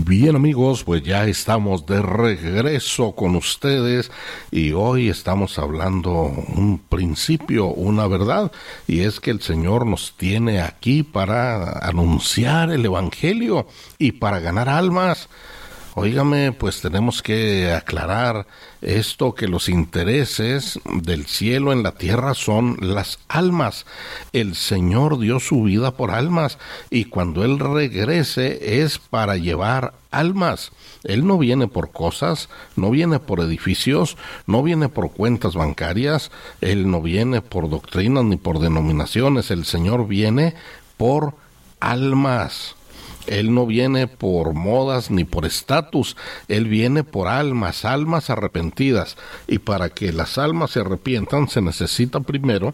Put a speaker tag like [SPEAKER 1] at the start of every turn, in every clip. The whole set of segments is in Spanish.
[SPEAKER 1] Bien amigos, pues ya estamos de regreso con ustedes y hoy estamos hablando un principio, una verdad, y es que el Señor nos tiene aquí para anunciar el Evangelio y para ganar almas. Óigame, pues tenemos que aclarar esto, que los intereses del cielo en la tierra son las almas. El Señor dio su vida por almas y cuando Él regrese es para llevar almas. Él no viene por cosas, no viene por edificios, no viene por cuentas bancarias, Él no viene por doctrinas ni por denominaciones. El Señor viene por almas. Él no viene por modas ni por estatus, Él viene por almas, almas arrepentidas. Y para que las almas se arrepientan se necesita primero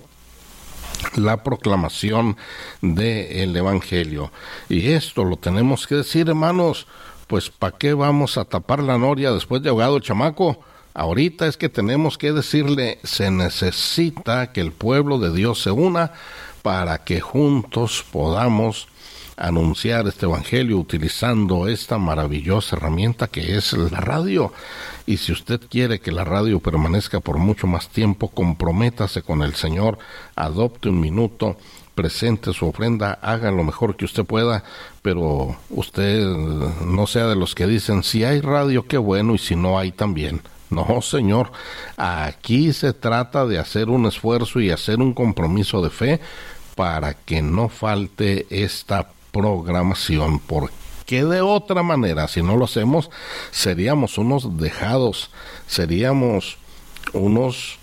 [SPEAKER 1] la proclamación del Evangelio. Y esto lo tenemos que decir, hermanos, pues ¿para qué vamos a tapar la noria después de ahogado el chamaco? Ahorita es que tenemos que decirle, se necesita que el pueblo de Dios se una para que juntos podamos anunciar este evangelio utilizando esta maravillosa herramienta que es la radio. Y si usted quiere que la radio permanezca por mucho más tiempo, comprométase con el Señor, adopte un minuto, presente su ofrenda, haga lo mejor que usted pueda, pero usted no sea de los que dicen, si hay radio, qué bueno, y si no hay también. No, señor, aquí se trata de hacer un esfuerzo y hacer un compromiso de fe para que no falte esta programación, porque de otra manera, si no lo hacemos, seríamos unos dejados, seríamos unos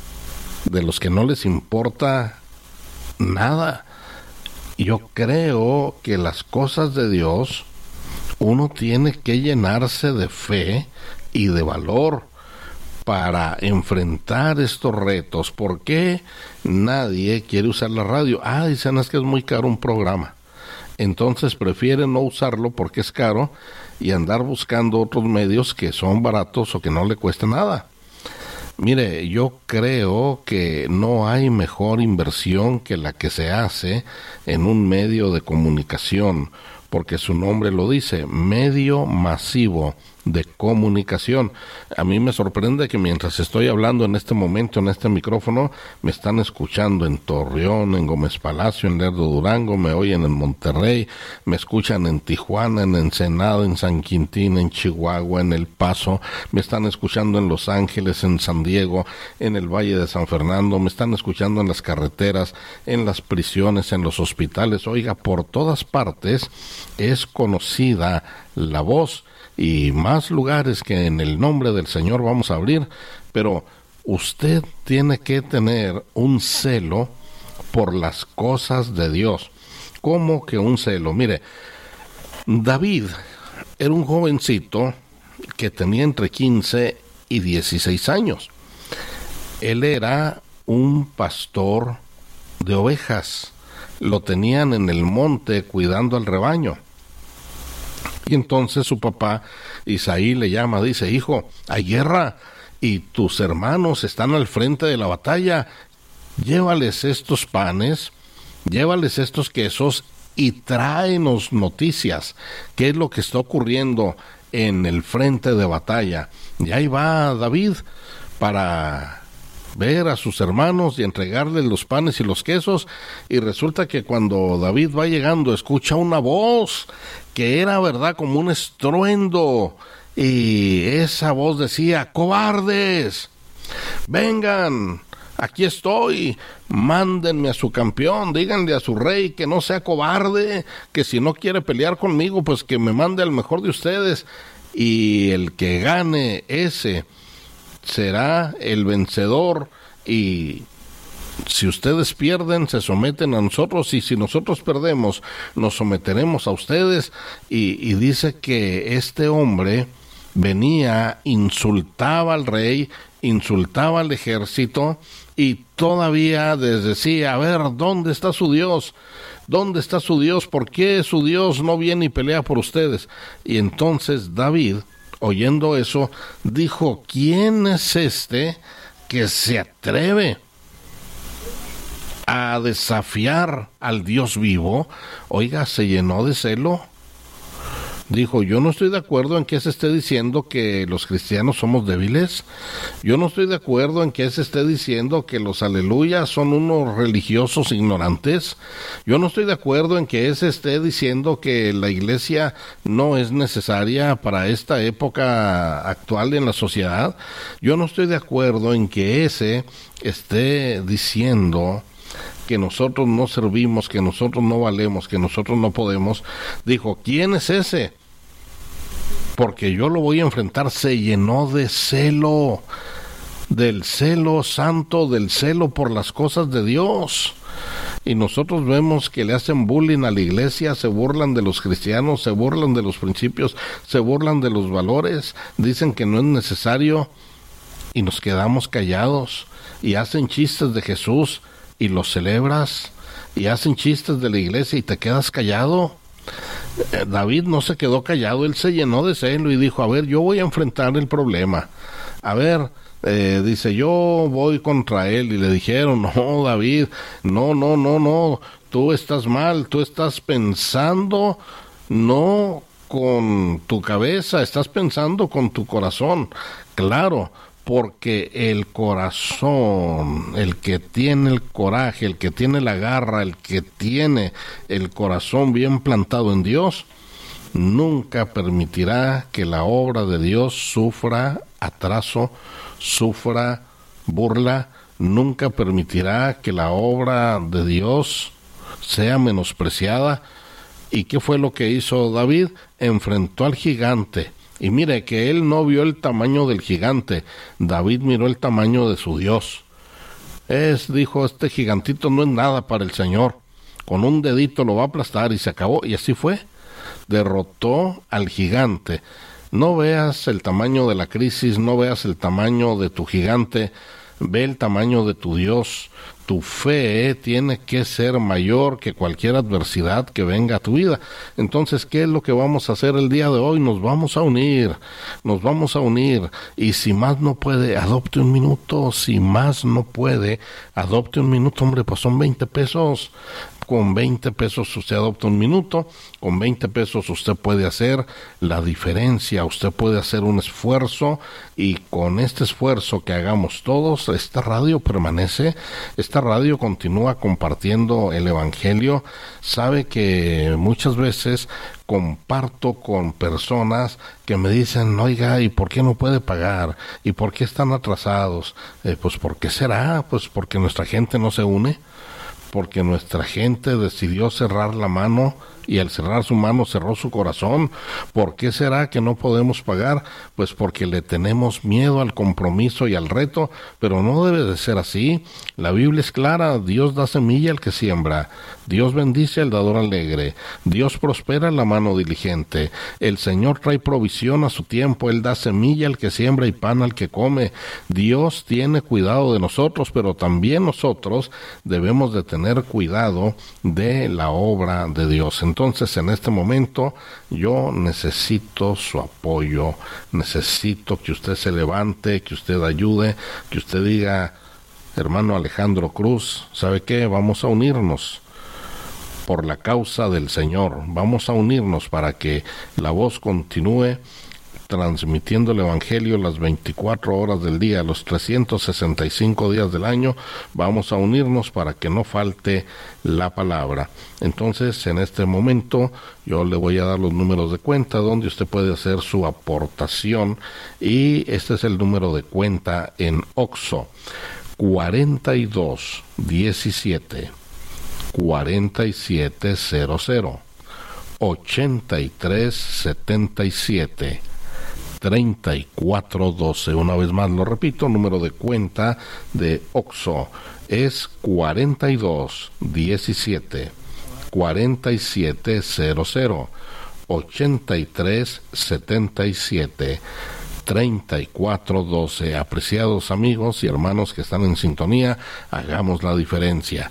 [SPEAKER 1] de los que no les importa nada. Yo creo que las cosas de Dios, uno tiene que llenarse de fe y de valor para enfrentar estos retos. ¿Por qué nadie quiere usar la radio? Dicen es que es muy caro un programa. Entonces prefieren no usarlo porque es caro y andar buscando otros medios que son baratos o que no le cuesta nada. Mire, yo creo que no hay mejor inversión que la que se hace en un medio de comunicación, porque su nombre lo dice, medio masivo de comunicación. A mí me sorprende que mientras estoy hablando en este momento en este micrófono, me están escuchando en Torreón, en Gómez Palacio, en Lerdo Durango, me oyen en Monterrey, me escuchan en Tijuana, en Ensenada, en San Quintín, en Chihuahua, en El Paso, me están escuchando en Los Ángeles, en San Diego, en el Valle de San Fernando, me están escuchando en las carreteras, en las prisiones, en los hospitales. Oiga, por todas partes es conocida la voz, y más lugares que en el nombre del Señor vamos a abrir, pero usted tiene que tener un celo por las cosas de Dios. ¿Cómo que un celo? Mire, David era un jovencito que tenía entre 15 y 16 años. Él era un pastor de ovejas. Lo tenían en el monte cuidando al rebaño. Y entonces su papá, Isaí, le llama, dice, hijo, hay guerra y tus hermanos están al frente de la batalla. Llévales estos panes, llévales estos quesos y tráenos noticias. ¿Qué es lo que está ocurriendo en el frente de batalla? Y ahí va David para ver a sus hermanos y entregarles los panes y los quesos, y resulta que cuando David va llegando escucha una voz que era, verdad, como un estruendo, y esa voz decía, cobardes, vengan, aquí estoy, mándenme a su campeón, díganle a su rey que no sea cobarde, que si no quiere pelear conmigo, pues que me mande al mejor de ustedes, y el que gane ese será el vencedor, y si ustedes pierden, se someten a nosotros, y si nosotros perdemos, nos someteremos a ustedes. Y dice que este hombre venía, insultaba al rey, insultaba al ejército, y todavía les decía, a ver, ¿dónde está su Dios? ¿Dónde está su Dios? ¿Por qué su Dios no viene y pelea por ustedes? Y entonces David, oyendo eso, dijo, ¿quién es este que se atreve a desafiar al Dios vivo? Oiga, se llenó de celo. Dijo, yo no estoy de acuerdo en que se esté diciendo que los cristianos somos débiles. Yo no estoy de acuerdo en que se esté diciendo que los aleluyas son unos religiosos ignorantes. Yo no estoy de acuerdo en que se esté diciendo que la iglesia no es necesaria para esta época actual en la sociedad. Yo no estoy de acuerdo en que ese esté diciendo que nosotros no servimos, que nosotros no valemos, que nosotros no podemos. Dijo, ¿quién es ese? Porque yo lo voy a enfrentar. Se llenó de celo, del celo santo, del celo por las cosas de Dios. Y nosotros vemos que le hacen bullying a la iglesia, se burlan de los cristianos, se burlan de los principios, se burlan de los valores, dicen que no es necesario y nos quedamos callados, y hacen chistes de Jesús y los celebras, y hacen chistes de la iglesia y te quedas callado. David no se quedó callado, él se llenó de celo y dijo, a ver, yo voy a enfrentar el problema. A ver, dice, yo voy contra él. Y le dijeron, no, David, no, tú estás mal, tú estás pensando no con tu cabeza, estás pensando con tu corazón. Claro, porque el corazón, el que tiene el coraje, el que tiene la garra, el que tiene el corazón bien plantado en Dios, nunca permitirá que la obra de Dios sufra atraso, sufra burla, nunca permitirá que la obra de Dios sea menospreciada. ¿Y qué fue lo que hizo David? Enfrentó al gigante. Y mire que él no vio el tamaño del gigante, David miró el tamaño de su Dios. Dijo, este gigantito no es nada para el Señor, con un dedito lo va a aplastar, y se acabó, y así fue. Derrotó al gigante. No veas el tamaño de la crisis, no veas el tamaño de tu gigante, ve el tamaño de tu Dios. Tu fe tiene que ser mayor que cualquier adversidad que venga a tu vida. Entonces, ¿qué es lo que vamos a hacer el día de hoy? Nos vamos a unir, y si más no puede, adopte un minuto. Si más no puede, adopte un minuto. Hombre, pues son 20 pesos. Con 20 pesos usted adopta un minuto, con 20 pesos usted puede hacer la diferencia, usted puede hacer un esfuerzo, y con este esfuerzo que hagamos todos, esta radio permanece, esta radio continúa compartiendo el Evangelio. Sabe que muchas veces comparto con personas que me dicen, oiga, ¿y por qué no puede pagar? ¿Y por qué están atrasados? Pues ¿por qué será? Pues porque nuestra gente no se une, porque nuestra gente decidió cerrar la mano, y al cerrar su mano cerró su corazón. ¿Por qué será que no podemos pagar? Pues porque le tenemos miedo al compromiso y al reto, pero no debe de ser así. La Biblia es clara, Dios da semilla al que siembra, Dios bendice al dador alegre, Dios prospera la mano diligente, el Señor trae provisión a su tiempo, Él da semilla al que siembra y pan al que come. Dios tiene cuidado de nosotros, pero también nosotros debemos de tener cuidado de la obra de Dios. Entonces, en este momento, yo necesito su apoyo, necesito que usted se levante, que usted ayude, que usted diga, hermano Alejandro Cruz, ¿sabe qué? Vamos a unirnos por la causa del Señor, vamos a unirnos para que la voz continúe transmitiendo el Evangelio las 24 horas del día, los 365 días del año. Vamos a unirnos para que no falte la palabra. Entonces, en este momento, yo le voy a dar los números de cuenta donde usted puede hacer su aportación, y este es el número de cuenta en OXXO: 4217 4700 8377 3412. Una vez más lo repito, número de cuenta de OXXO es 4217 4700 8377 3412. Apreciados amigos y hermanos que están en sintonía, hagamos la diferencia,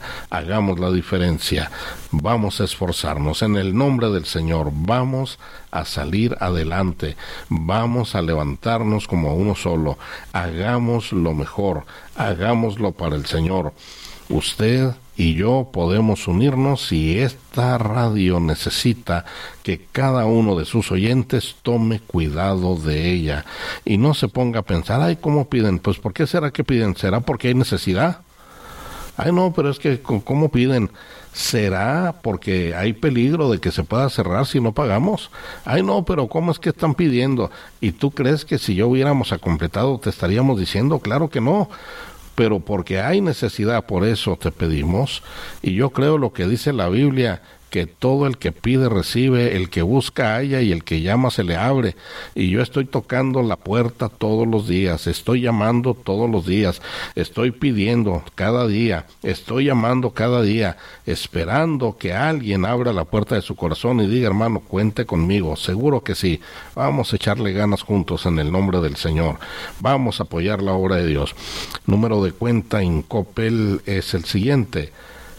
[SPEAKER 1] vamos a esforzarnos en el nombre del Señor, vamos a salir adelante, vamos a levantarnos como uno solo, hagamos lo mejor, hagámoslo para el Señor. Usted y yo podemos unirnos, y esta radio necesita que cada uno de sus oyentes tome cuidado de ella y no se ponga a pensar, ay, ¿cómo piden? Pues ¿por qué será que piden? ¿Será porque hay necesidad? Ay, no, pero es que ¿cómo piden? ¿Será porque hay peligro de que se pueda cerrar si no pagamos? Ay, no, pero ¿cómo es que están pidiendo? ¿Y tú crees que si yo hubiéramos completado te estaríamos diciendo? Claro que no, pero porque hay necesidad, por eso te pedimos. Y yo creo lo que dice la Biblia, que todo el que pide recibe, el que busca halla y el que llama se le abre. Y yo estoy tocando la puerta todos los días, estoy llamando todos los días, estoy pidiendo cada día, estoy llamando cada día, esperando que alguien abra la puerta de su corazón y diga, hermano, cuente conmigo. Seguro que sí. Vamos a echarle ganas juntos en el nombre del Señor. Vamos a apoyar la obra de Dios. Número de cuenta en Coppel es el siguiente: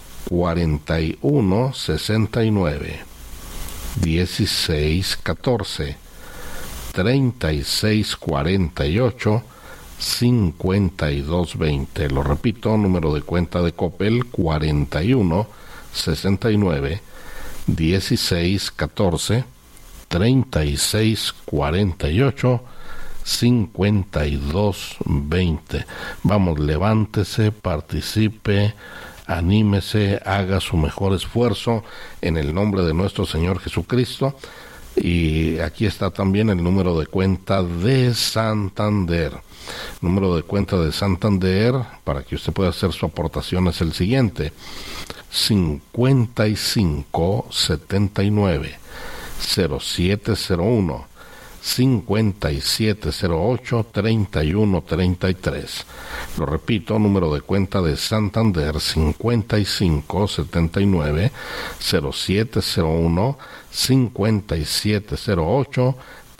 [SPEAKER 1] 41 69 16 14 36 48 52 20. Lo repito, número de cuenta de Coppel: 41 69 16 14 36 48 52 20. Vamos, levántese, participe, anímese, haga su mejor esfuerzo en el nombre de nuestro Señor Jesucristo. Y aquí está también el número de cuenta de Santander. Número de cuenta de Santander, para que usted pueda hacer su aportación, es el siguiente: 55 79 0701 5708 3133. Lo repito, número de cuenta de Santander: 55 79 0701 5708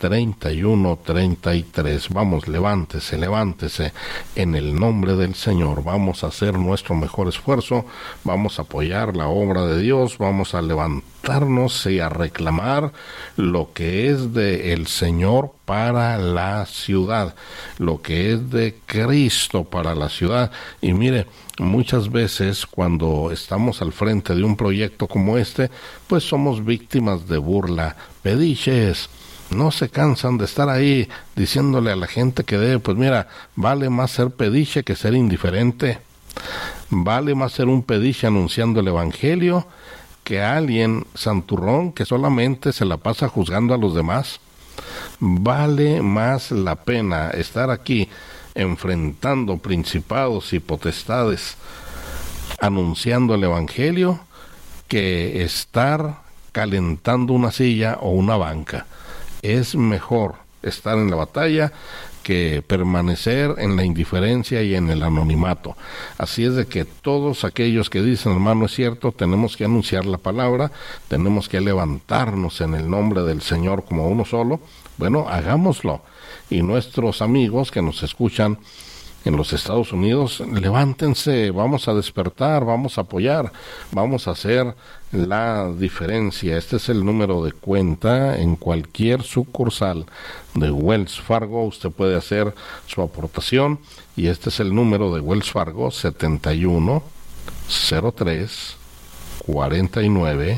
[SPEAKER 1] 3133. Vamos, levántese, levántese en el nombre del Señor. Vamos a hacer nuestro mejor esfuerzo, vamos a apoyar la obra de Dios, vamos a levantarnos y a reclamar lo que es de el Señor para la ciudad, lo que es de Cristo para la ciudad. Y mire, muchas veces cuando estamos al frente de un proyecto como este, pues somos víctimas de burla, pediches. No se cansan de estar ahí diciéndole a la gente que debe, pues mira, vale más ser pediche que ser indiferente. Vale más ser un pediche anunciando el evangelio que alguien santurrón que solamente se la pasa juzgando a los demás. Vale más la pena estar aquí enfrentando principados y potestades anunciando el evangelio que estar calentando una silla o una banca. Es mejor estar en la batalla que permanecer en la indiferencia y en el anonimato. Así es de que todos aquellos que dicen, hermano, es cierto, tenemos que anunciar la palabra, tenemos que levantarnos en el nombre del Señor como uno solo. Bueno, hagámoslo. Y nuestros amigos que nos escuchan en los Estados Unidos, levántense, vamos a despertar, vamos a apoyar, vamos a hacer la diferencia. Este es el número de cuenta en cualquier sucursal de Wells Fargo. Usted puede hacer su aportación y este es el número de Wells Fargo: 71 03 49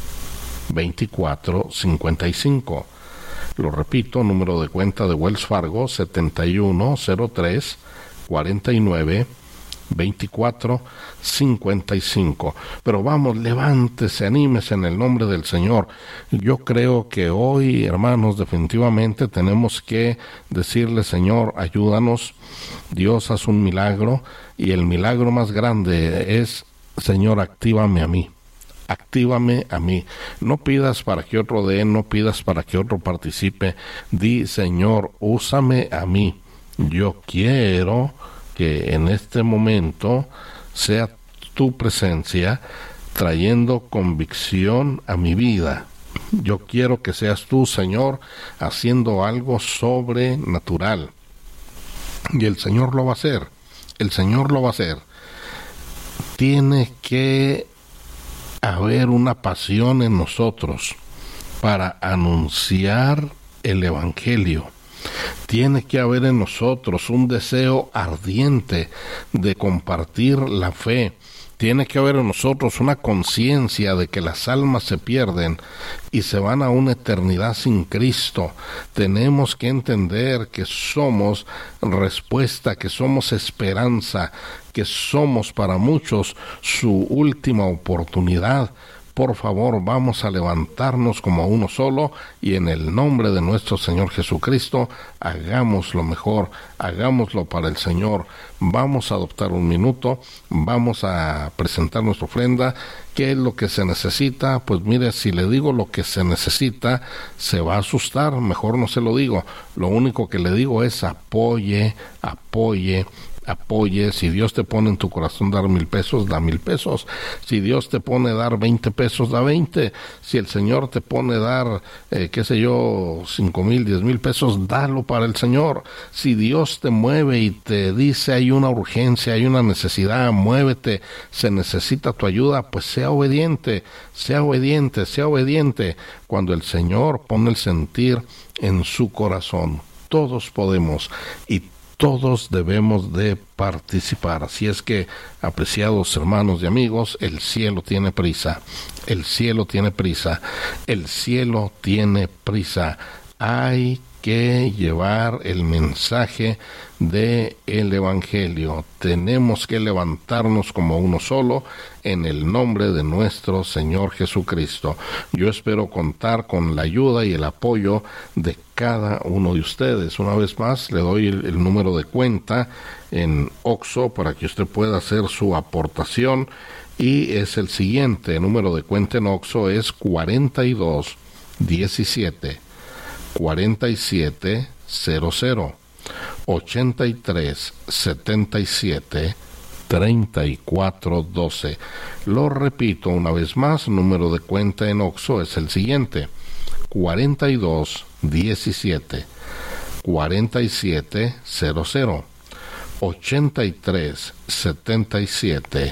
[SPEAKER 1] 24 55. Lo repito, número de cuenta de Wells Fargo: 71 03 49 24 55. Pero vamos, levántese, anímese en el nombre del Señor. Yo creo que hoy, hermanos, definitivamente tenemos que decirle, Señor, ayúdanos. Dios, haz un milagro, y el milagro más grande es, Señor, actívame a mí. Actívame a mí. No pidas para que otro dé, no pidas para que otro participe. Di, Señor, úsame a mí. Yo quiero que en este momento sea tu presencia trayendo convicción a mi vida. Yo quiero que seas tú, Señor, haciendo algo sobrenatural. Y el Señor lo va a hacer. El Señor lo va a hacer. Tiene que haber una pasión en nosotros para anunciar el Evangelio. Tiene que haber en nosotros un deseo ardiente de compartir la fe, Tiene que haber en nosotros una conciencia de que las almas se pierden y se van a una eternidad sin Cristo. Tenemos que entender que somos respuesta, que somos esperanza, que somos para muchos su última oportunidad. Por favor, vamos a levantarnos como uno solo y en el nombre de nuestro Señor Jesucristo, hagámoslo mejor, hagámoslo para el Señor. Vamos a adoptar un minuto, vamos a presentar nuestra ofrenda. ¿Qué es lo que se necesita? Pues mire, si le digo lo que se necesita, se va a asustar, mejor no se lo digo. Lo único que le digo es apoye. Si Dios te pone en tu corazón dar 1,000 pesos, da 1,000 pesos. Si Dios te pone dar 20 pesos, da 20. Si el Señor te pone dar, 5,000, 10,000 pesos, dalo para el Señor. Si Dios te mueve y te dice hay una urgencia, hay una necesidad, muévete, se necesita tu ayuda, pues sea obediente. Cuando el Señor pone el sentir en su corazón, todos podemos y todos debemos de participar. Así es que, apreciados hermanos y amigos, el cielo tiene prisa. Hay que llevar el mensaje del Evangelio. Tenemos que levantarnos como uno solo en el nombre de nuestro Señor Jesucristo. Yo espero contar con la ayuda y el apoyo de cada uno de ustedes. Una vez más, le doy el número de cuenta en OXXO para que usted pueda hacer su aportación, y es el siguiente. El número de cuenta en OXXO es 42 17 47 00 83 77 34 12. Lo repito una vez más, número de cuenta en OXXO es el siguiente: 42 17 47 00 83 77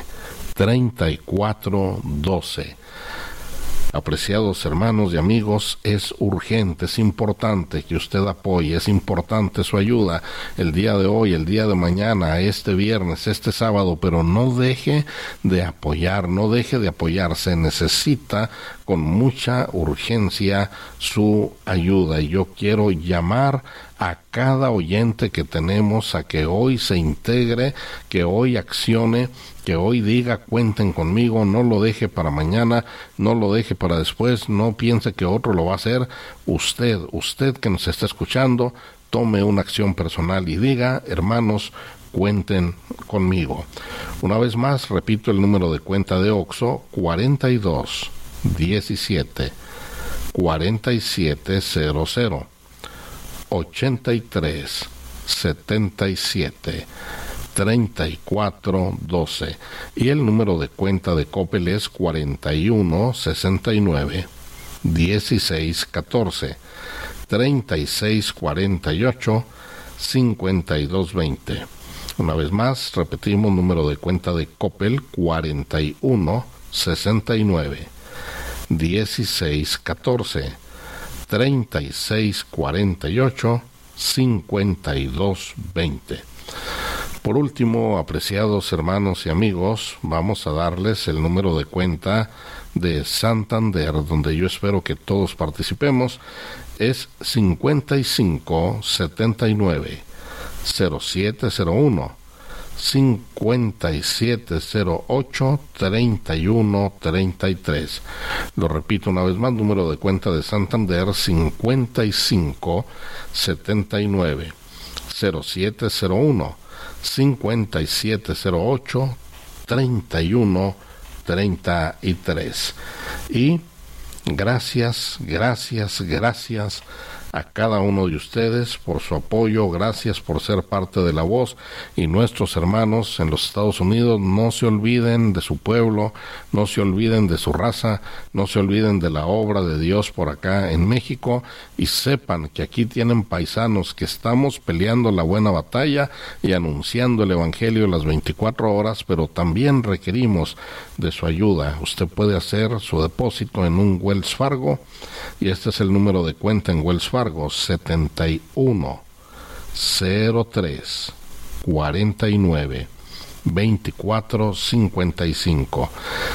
[SPEAKER 1] 34 12. Apreciados hermanos y amigos, es urgente, es importante que usted apoye, es importante su ayuda el día de hoy, el día de mañana, este viernes, este sábado, pero no deje de apoyar, se necesita con mucha urgencia su ayuda. Y yo quiero llamar a cada oyente que tenemos a que hoy se integre, que hoy accione, que hoy diga cuenten conmigo, no lo deje para mañana, no lo deje para después, no piense que otro lo va a hacer. Usted que nos está escuchando, tome una acción personal y diga, hermanos, cuenten conmigo. Una vez más, repito el número de cuenta de OXXO: 42 17 47 00 83 77 34 12, y el número de cuenta de Coppel es 41 69 16 14 36 48 52 20. Una vez más, repetimos, número de cuenta de Coppel: 41 69 16 14 36 48 52 20. Por último, apreciados hermanos y amigos, vamos a darles el número de cuenta de Santander, donde yo espero que todos participemos. Es 55 79 0701 5708 31 33. Lo repito una vez más, número de cuenta de Santander: 55 79 0701 5708 31 33. Y gracias a cada uno de ustedes por su apoyo, gracias por ser parte de La Voz. Y nuestros hermanos en los Estados Unidos, no se olviden de su pueblo, no se olviden de su raza, no se olviden de la obra de Dios por acá en México, y sepan que aquí tienen paisanos que estamos peleando la buena batalla y anunciando el Evangelio las 24 horas, pero también requerimos de su ayuda. Usted puede hacer su depósito en un Wells Fargo, y este es el número de cuenta en Wells Fargo: 71 03 49 2455,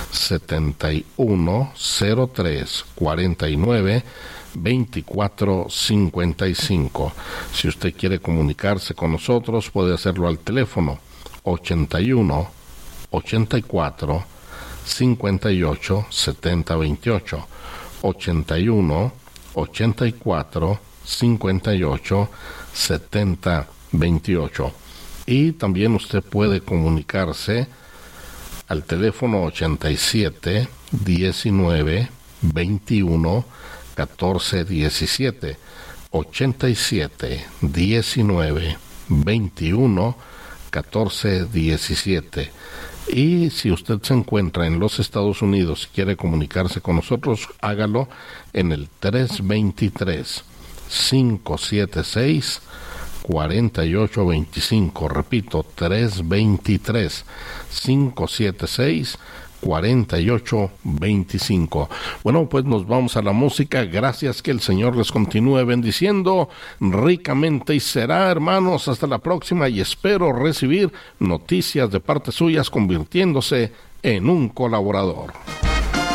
[SPEAKER 1] 7103 49 2455. Si usted quiere comunicarse con nosotros, puede hacerlo al teléfono 81 84 58 70 28, 81 84 58 70 28. Y también usted puede comunicarse al teléfono 87 19 21 14 17, 87 19 21 14 17. Y si usted se encuentra en los Estados Unidos y quiere comunicarse con nosotros, hágalo en el 323 576 4825. Repito, 323 576 4825. Bueno, pues nos vamos a la música. Gracias, que el Señor les continúe bendiciendo ricamente, y será, hermanos, hasta la próxima, y espero recibir noticias de parte suyas convirtiéndose en un colaborador.